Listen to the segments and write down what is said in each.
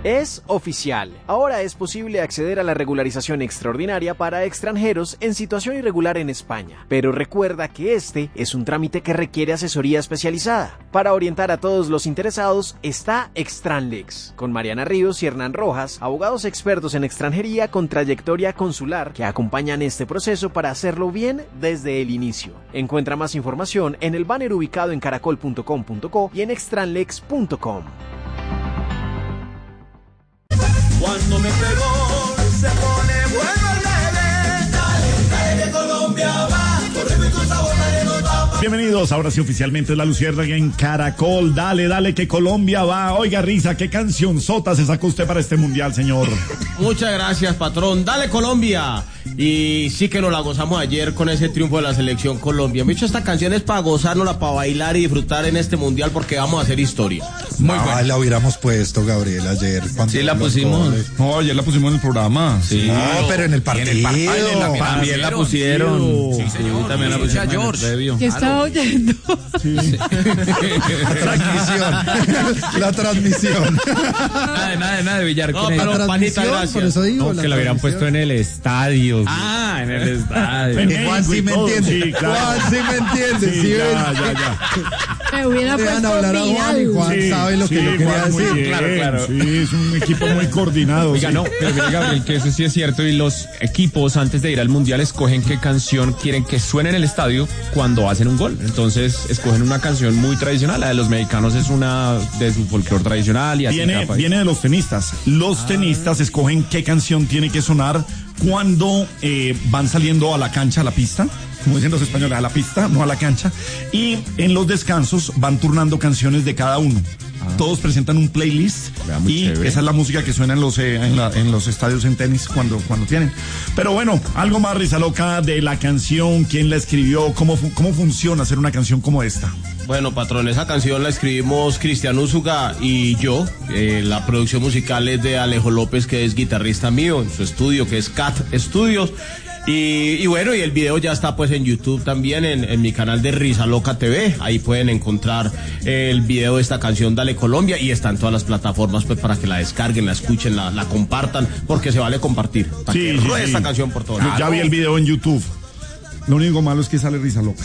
Es oficial. Ahora es posible acceder a la regularización extraordinaria para extranjeros en situación irregular en España. Pero recuerda que este es un trámite que requiere asesoría especializada. Para orientar a todos los interesados está Extranlex, con Mariana Ríos y Hernán Rojas, abogados expertos en extranjería con trayectoria consular que acompañan este proceso para hacerlo bien desde el inicio. Encuentra más información en el banner ubicado en caracol.com.co y en extranlex.com. Cuando me pegó, se pone bueno el bebé. Dale, dale, de Colombia va. Corre con sabor, dale, no tapa. Bienvenidos, ahora sí oficialmente La Luciérnaga en Caracol. Dale, dale, que Colombia va. Oiga, Risa, qué canción sota se sacó usted para este mundial, señor. Muchas gracias, patrón. Dale, Colombia. Y sí que nos la gozamos ayer con ese triunfo de la selección Colombia. Me he dicho, esta canción es para gozárnosla, para bailar y disfrutar en este mundial porque vamos a hacer historia. Muy bueno. La hubiéramos puesto, Gabriel, ayer. Sí, la pusimos. No, ayer la pusimos en el programa. Sí. No, pero en el partido. También la pusieron. Sí, señor. También la pusieron en el previo. ¿Qué estaba oyendo? Sí. La transmisión. Nada de billar No, con pero ella. panita, gracias. Por eso digo. No, que la hubieran puesto en el estadio. En el estadio. Juan sí me entiende. Sí, claro. Juan sí me entiende. Sí, ¿Sí ves? ya. Me hubiera Dejan puesto hablar a Juan y Juan Sí, sabe lo que sí, yo quería Juan, muy decir. bien. Claro. Sí, es un equipo muy coordinado. Oiga, sí. no, pero mire, Gabriel, que eso sí es cierto, y los equipos antes de ir al mundial escogen qué canción quieren que suene en el estadio cuando hacen un gol. Entonces escogen una canción muy tradicional, la de los mexicanos es una de su folclore tradicional y así. Viene de los tenistas. Los tenistas escogen qué canción tiene que sonar cuando van saliendo a la cancha, a la pista, como dicen los españoles, a la pista, no a la cancha, y en los descansos van turnando canciones de cada uno. Todos presentan un playlist y chévere. esa es la música que suena en los estadios en tenis cuando tienen. Pero bueno, algo más, Risa Loca, de la canción, quién la escribió, cómo funciona hacer una canción como esta. Bueno, patrón, esa canción la escribimos Cristian Úsuga y yo. La producción musical es de Alejo López, que es guitarrista mío, en su estudio, que es Cat Studios. Y bueno, y el video ya está pues en YouTube también, en mi canal de Risa Loca TV. Ahí pueden encontrar el video de esta canción Dale Colombia, y está en todas las plataformas pues para que la descarguen, la escuchen, la compartan, porque se vale compartir. Para que ruede esta canción por todo. Ya vi el video en YouTube. Lo único malo es que sale Risa Loca.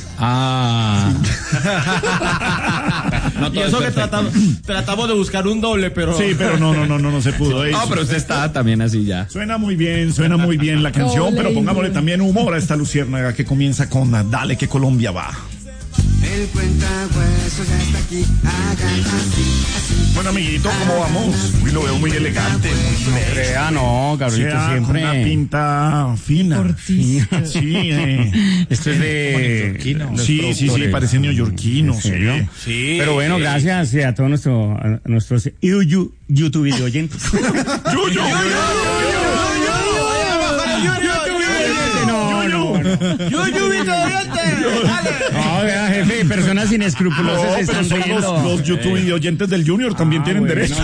No, y eso que tratamos de buscar un doble, pero... Sí, pero no se pudo. No, pero usted está también así ya. Suena muy bien la canción, pero pongámosle también humor a esta luciérnaga que comienza con Dale que Colombia va. El cuentahuesos ya está aquí. Hagan así. Bueno, amiguito, ¿cómo vamos? Uy, lo veo muy elegante, muy Crea, no, Gabrielito, sea, siempre. con una pinta fina. Sí, Esto es de... Sí, parece neoyorquino. ¿En serio? Sí. Pero bueno, gracias a todos nuestros YouTube video oyentes. No, vea, jefe, personas inescrupulosas No, están pero son viendo. los YouTube oyentes del Junior también tienen bueno, derecho.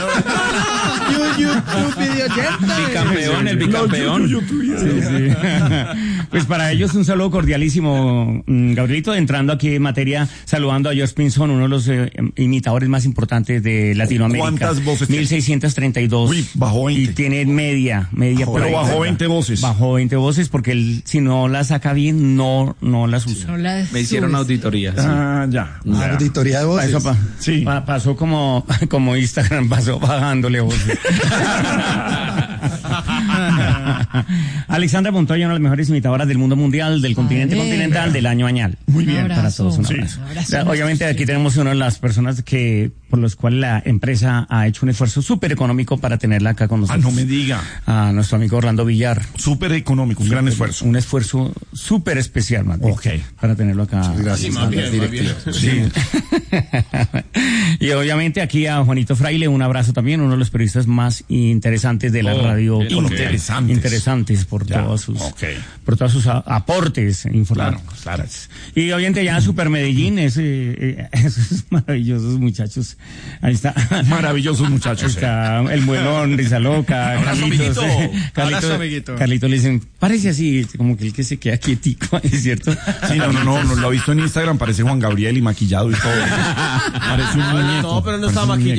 El bicampeón. Sí. Pues para ellos un saludo cordialísimo, Gabrielito, entrando aquí en materia, saludando a George Pinson, uno de los imitadores más importantes de Latinoamérica. ¿Cuántas voces tiene? 1632. Uy, bajó 20. Y tiene media por ahí. Pero bajó 20 voces. Bajó 20 voces porque él, si no las saca bien, no las usa. Me hicieron auditoría. Ya. Auditoría de voces. Sí. Pasó como Instagram, pasó bajándole voces. Alexandra Montoya, una de las mejores imitadoras del mundo mundial, del continente continental, del año añal. Muy bien. Para todos, un abrazo. Obviamente aquí tenemos una de las personas por los cuales la empresa ha hecho un esfuerzo súper económico para tenerla acá con nosotros. No me diga. A nuestro amigo Orlando Villar. Súper económico, un gran esfuerzo. Un esfuerzo súper especial, Mati. Ok. Para tenerlo acá. Gracias. Sí. Y obviamente aquí a Juanito Fraile, un abrazo también, uno de los periodistas más interesantes de la radio. Interesantes por todos sus aportes informativos. Claro. Y obviamente ya Super Medellín, esos maravillosos muchachos. Ahí está. Maravillosos muchachos. Está el buenón, Risa Loca, Carlitos le dicen, parece así, como que el que se queda quietico, ¿es cierto? Sí, no, lo he visto en Instagram, parece Juan Gabriel y maquillado y todo. Parece un muñeco. No, pero no estaba maquillado.